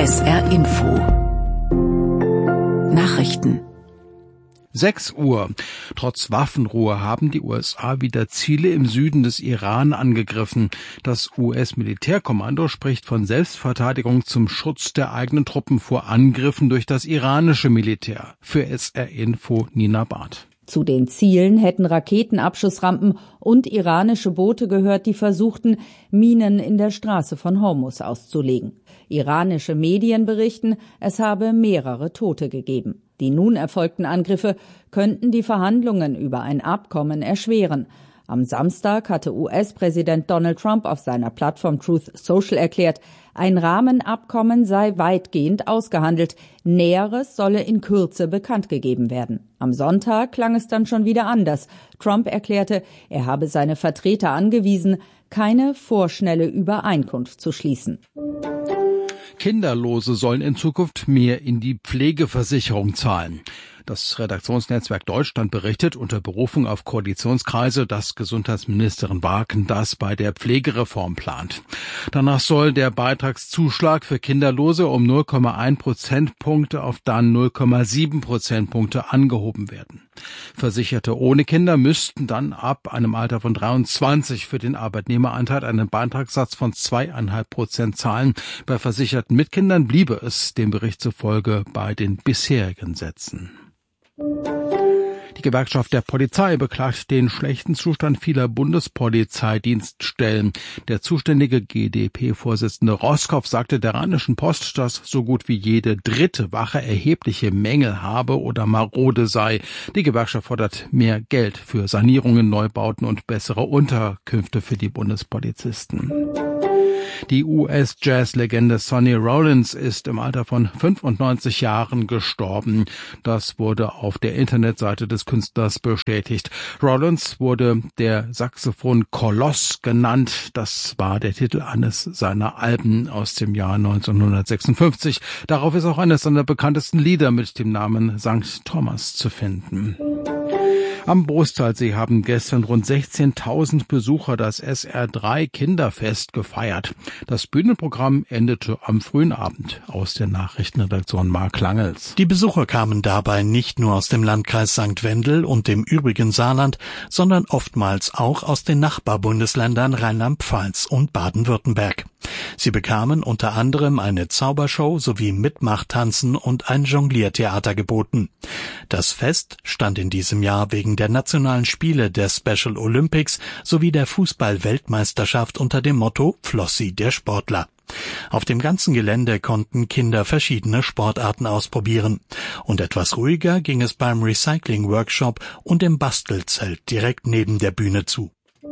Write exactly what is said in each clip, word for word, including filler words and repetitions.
S R Info Nachrichten. sechs Uhr. Trotz Waffenruhe haben die U S A wieder Ziele im Süden des Iran angegriffen. Das U S-Militärkommando spricht von Selbstverteidigung zum Schutz der eigenen Truppen vor Angriffen durch das iranische Militär. Für S R Info Nina Barth. Zu den Zielen hätten Raketenabschussrampen und iranische Boote gehört, die versuchten, Minen in der Straße von Hormuz auszulegen. Iranische Medien berichten, es habe mehrere Tote gegeben. Die nun erfolgten Angriffe könnten die Verhandlungen über ein Abkommen erschweren. Am Samstag hatte U S-Präsident Donald Trump auf seiner Plattform Truth Social erklärt, ein Rahmenabkommen sei weitgehend ausgehandelt. Näheres solle in Kürze bekannt gegeben werden. Am Sonntag klang es dann schon wieder anders. Trump erklärte, er habe seine Vertreter angewiesen, keine vorschnelle Übereinkunft zu schließen. Kinderlose sollen in Zukunft mehr in die Pflegeversicherung zahlen. Das Redaktionsnetzwerk Deutschland berichtet unter Berufung auf Koalitionskreise, dass Gesundheitsministerin Wagen das bei der Pflegereform plant. Danach soll der Beitragszuschlag für Kinderlose um null Komma eins Prozentpunkte auf dann null Komma sieben Prozentpunkte angehoben werden. Versicherte ohne Kinder müssten dann ab einem Alter von dreiundzwanzig für den Arbeitnehmeranteil einen Beitragssatz von zwei Komma fünf Prozent zahlen. Bei Versicherten mit Kindern bliebe es dem Bericht zufolge bei den bisherigen Sätzen. Die Gewerkschaft der Polizei beklagt den schlechten Zustand vieler Bundespolizeidienststellen. Der zuständige G d P-Vorsitzende Roßkopf sagte der Rheinischen Post, dass so gut wie jede dritte Wache erhebliche Mängel habe oder marode sei. Die Gewerkschaft fordert mehr Geld für Sanierungen, Neubauten und bessere Unterkünfte für die Bundespolizisten. Die U S-Jazz-Legende Sonny Rollins ist im Alter von fünfundneunzig Jahren gestorben. Das wurde auf der Internetseite des Künstlers bestätigt. Rollins wurde der Saxophon-Koloss genannt. Das war der Titel eines seiner Alben aus dem Jahr neunzehnhundertsechsundfünfzig. Darauf ist auch eines seiner bekanntesten Lieder mit dem Namen Sankt Thomas zu finden. Am Brustalsee haben gestern rund sechzehntausend Besucher das S R drei Kinderfest gefeiert. Das Bühnenprogramm endete am frühen Abend. Aus der Nachrichtenredaktion Mark Langels. Die Besucher kamen dabei nicht nur aus dem Landkreis Sankt Wendel und dem übrigen Saarland, sondern oftmals auch aus den Nachbarbundesländern Rheinland-Pfalz und Baden-Württemberg. Sie bekamen unter anderem eine Zaubershow sowie Mitmachtanzen und ein Jongliertheater geboten. Das Fest stand in diesem Jahr wegen der nationalen Spiele der Special Olympics sowie der Fußball-Weltmeisterschaft unter dem Motto Flossi der Sportler. Auf dem ganzen Gelände konnten Kinder verschiedene Sportarten ausprobieren. Und etwas ruhiger ging es beim Recycling-Workshop und im Bastelzelt direkt neben der Bühne zu.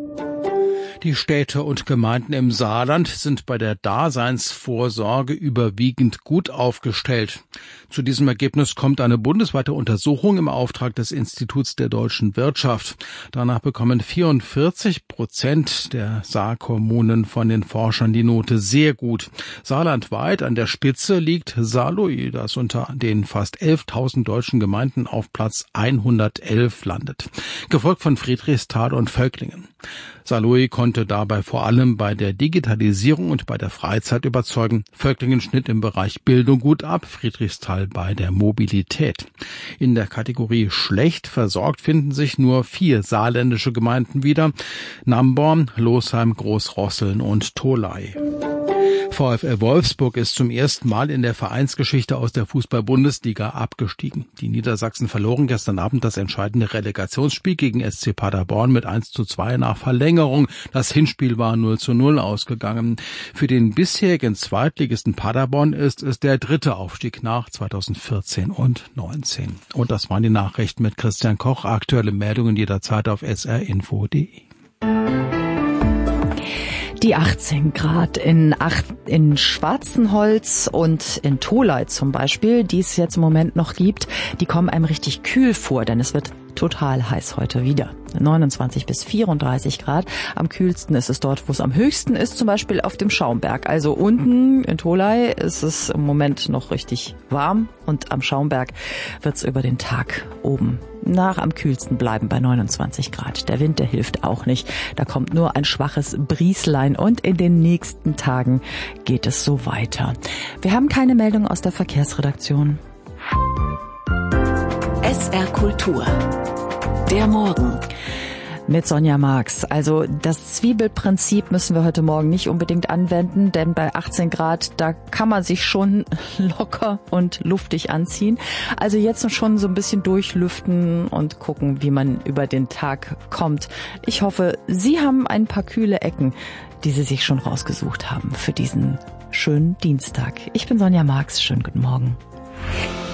Die Städte und Gemeinden im Saarland sind bei der Daseinsvorsorge überwiegend gut aufgestellt. Zu diesem Ergebnis kommt eine bundesweite Untersuchung im Auftrag des Instituts der deutschen Wirtschaft. Danach bekommen vierundvierzig Prozent der Saarkommunen von den Forschern die Note sehr gut. Saarlandweit an der Spitze liegt Saarlouis, das unter den fast elftausend deutschen Gemeinden auf Platz hundertelf landet, gefolgt von Friedrichsthal und Völklingen. Saarlouis konnte dabei vor allem bei der Digitalisierung und bei der Freizeit überzeugen. Völklingen schnitt im Bereich Bildung gut ab, Friedrichsthal bei der Mobilität. In der Kategorie schlecht versorgt finden sich nur vier saarländische Gemeinden wieder: Namborn, Losheim, Großrosseln und Tholey. VfL Wolfsburg ist zum ersten Mal in der Vereinsgeschichte aus der Fußball-Bundesliga abgestiegen. Die Niedersachsen verloren gestern Abend das entscheidende Relegationsspiel gegen S C Paderborn mit eins zu zwei nach Verlängerung. Das Hinspiel war null zu null ausgegangen. Für den bisherigen Zweitligisten Paderborn ist es der dritte Aufstieg nach zweitausendvierzehn und neunzehn. Und das waren die Nachrichten mit Christian Koch. Aktuelle Meldungen jederzeit auf s r info punkt d e. Die achtzehn Grad in, Ach- in Schwarzenholz und in Tholey zum Beispiel, die es jetzt im Moment noch gibt, die kommen einem richtig kühl vor, denn es wird total heiß heute wieder. neunundzwanzig bis vierunddreißig Grad. Am kühlsten ist es dort, wo es am höchsten ist, zum Beispiel auf dem Schaumberg. Also unten in Tholey ist es im Moment noch richtig warm und am Schaumberg wird es über den Tag oben nach am kühlsten bleiben bei neunundzwanzig Grad. Der Wind, der hilft auch nicht. Da kommt nur ein schwaches Brieslein und in den nächsten Tagen geht es so weiter. Wir haben keine Meldung aus der Verkehrsredaktion. S R Kultur. Der Morgen. Mit Sonja Marx. Also das Zwiebelprinzip müssen wir heute Morgen nicht unbedingt anwenden, denn bei achtzehn Grad, da kann man sich schon locker und luftig anziehen. Also jetzt schon so ein bisschen durchlüften und gucken, wie man über den Tag kommt. Ich hoffe, Sie haben ein paar kühle Ecken, die Sie sich schon rausgesucht haben für diesen schönen Dienstag. Ich bin Sonja Marx. Schönen guten Morgen.